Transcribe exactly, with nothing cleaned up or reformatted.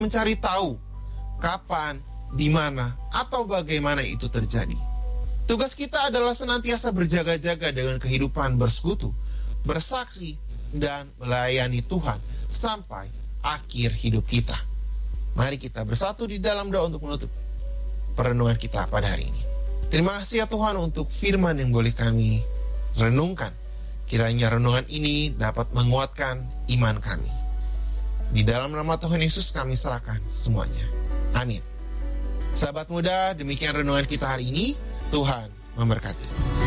mencari tahu kapan, di mana, atau bagaimana itu terjadi. Tugas kita adalah senantiasa berjaga-jaga dengan kehidupan bersekutu, bersaksi, dan melayani Tuhan sampai akhir hidup kita. Mari kita bersatu di dalam doa untuk menutup perenungan kita pada hari ini. Terima kasih ya Tuhan untuk firman yang boleh kami renungkan. Kiranya renungan ini dapat menguatkan iman kami. Di dalam nama Tuhan Yesus kami serahkan semuanya. Amin. Sahabat muda, demikian renungan kita hari ini. Tuhan memberkati.